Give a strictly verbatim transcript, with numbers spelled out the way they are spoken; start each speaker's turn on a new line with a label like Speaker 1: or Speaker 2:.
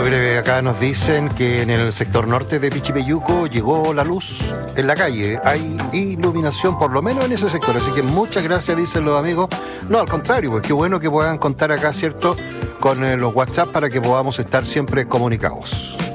Speaker 1: mire, acá nos dicen que en el sector norte de Pichipeyuco llegó la luz en la calle. Hay iluminación, por lo menos en ese sector. Así que muchas gracias, dicen los amigos. No, al contrario, pues qué bueno que puedan contar acá, ¿cierto?, con eh, los WhatsApp para que podamos estar siempre comunicados.